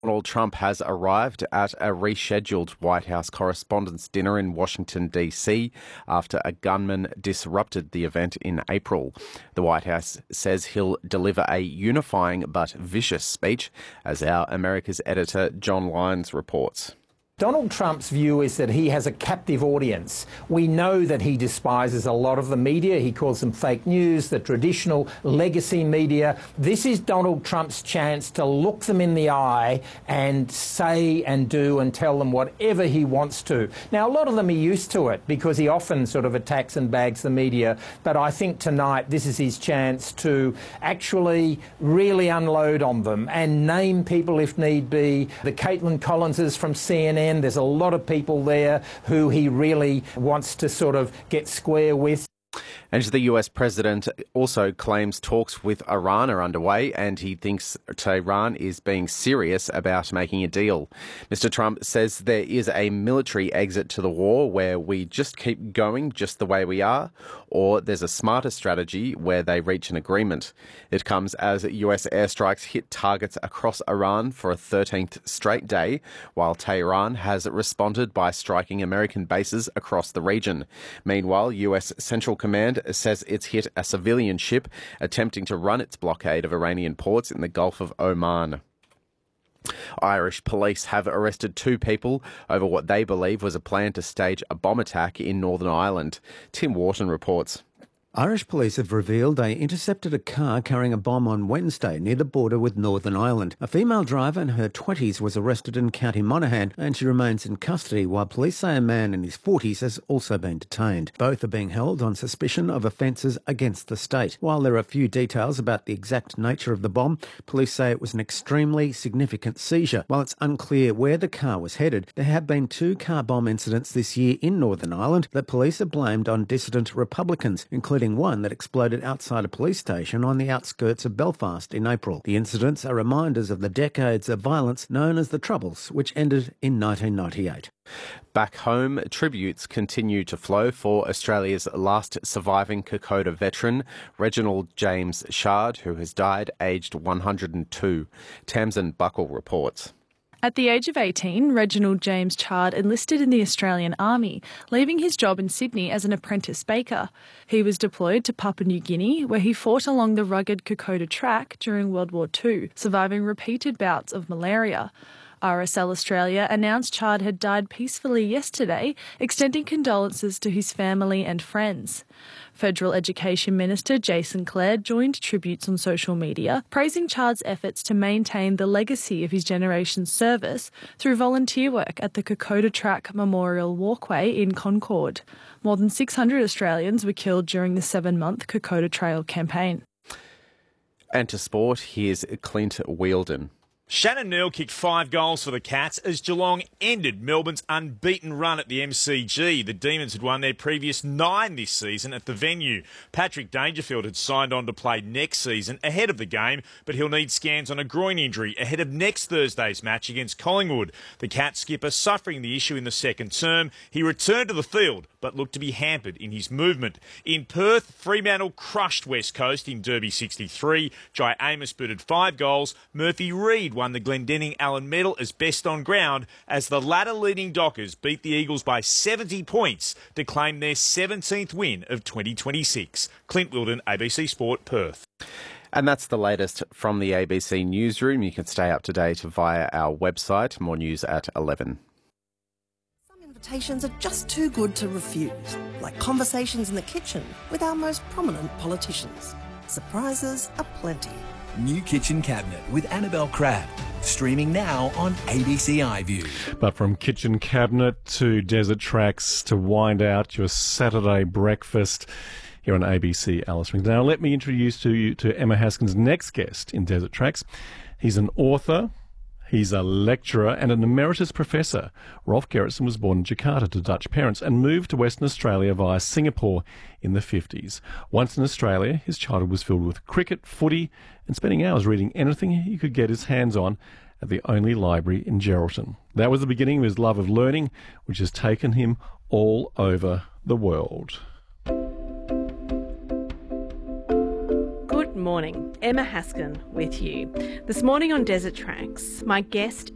Donald Trump has arrived at a rescheduled White House Correspondents' Dinner in Washington, D.C. after a gunman disrupted the event in April. The White House says he'll deliver a unifying but vicious speech, as our America's editor John Lyons reports. Donald Trump's view is that he has a captive audience. We know that he despises a lot of the media. He calls them fake news, the traditional legacy media. This is Donald Trump's chance to look them in the eye and say and do and tell them whatever he wants to. Now, a lot of them are used to it because he often sort of attacks and bags the media. But I think tonight this is his chance to actually really unload on them and name people if need be. The Caitlin Collinses from CNN. There's a lot of people there who he really wants to sort of get square with. And the US president also claims talks with Iran are underway, and he thinks Tehran is being serious about making a deal. Mr. Trump says there is a military exit to the war where we just keep going just the way we are, or there's a smarter strategy where they reach an agreement. It comes as US airstrikes hit targets across Iran for a 13th straight day, while Tehran has responded by striking American bases across the region. Meanwhile, US Central Command says it's hit a civilian ship attempting to run its blockade of Iranian ports in the Gulf of Oman. Irish police have arrested 2 people over what they believe was a plan to stage a bomb attack in Northern Ireland. Tim Wharton reports. Irish police have revealed they intercepted a car carrying a bomb on Wednesday near the border with Northern Ireland. A female driver in her 20s was arrested in County Monaghan and she remains in custody, while police say a man in his 40s has also been detained. Both are being held on suspicion of offences against the state. While there are few details about the exact nature of the bomb, police say it was an extremely significant seizure. While it's unclear where the car was headed, there have been 2 car bomb incidents this year in Northern Ireland that police have blamed on dissident Republicans, including one that exploded outside a police station on the outskirts of Belfast in April. The incidents are reminders of the decades of violence known as the Troubles, which ended in 1998. Back home, tributes continue to flow for Australia's last surviving Kokoda veteran, Reginald James Shard, who has died aged 102. Tamsin Buckle reports. At the age of 18, Reginald James Chard enlisted in the Australian Army, leaving his job in Sydney as an apprentice baker. He was deployed to Papua New Guinea, where he fought along the rugged Kokoda Track during World War II, surviving repeated bouts of malaria. RSL Australia announced Chard had died peacefully yesterday, extending condolences to his family and friends. Federal Education Minister Jason Clare joined tributes on social media, praising Chard's efforts to maintain the legacy of his generation's service through volunteer work at the Kokoda Track Memorial Walkway in Concord. More than 600 Australians were killed during the 7-month Kokoda Trail campaign. And to sport, here's Clint Wheeldon. Shannon Neal kicked 5 goals for the Cats as Geelong ended Melbourne's unbeaten run at the MCG. The Demons had won their previous 9 this season at the venue. Patrick Dangerfield had signed on to play next season ahead of the game, but he'll need scans on a groin injury ahead of next Thursday's match against Collingwood. The Cats skipper suffering the issue in the second term. He returned to the field, but looked to be hampered in his movement. In Perth, Fremantle crushed West Coast in Derby 63. Jai Amos booted 5 goals. Murphy Reid won the Glendenning Allen Medal as best on ground as the latter leading Dockers beat the Eagles by 70 points to claim their 17th win of 2026. Clint Wheeldon, ABC Sport, Perth. And that's the latest from the ABC Newsroom. You can stay up to date via our website. More news at 11. Some invitations are just too good to refuse, like conversations in the kitchen with our most prominent politicians. Surprises aplenty. New Kitchen Cabinet with Annabelle Crabb. Streaming now on ABC iView. But from Kitchen Cabinet to Desert Tracks to wind out your Saturday breakfast here on ABC Alice Springs. Now let me introduce you to Emma Haskin's next guest in Desert Tracks. He's an author, he's a lecturer and an emeritus professor. Rolf Gerritsen was born in Jakarta to Dutch parents and moved to Western Australia via Singapore in the 50s. Once in Australia, his childhood was filled with cricket, footy and spending hours reading anything he could get his hands on at the only library in Geraldton. That was the beginning of his love of learning, which has taken him all over the world. Good morning, Emma Haskin with you. This morning on Desert Tracks, my guest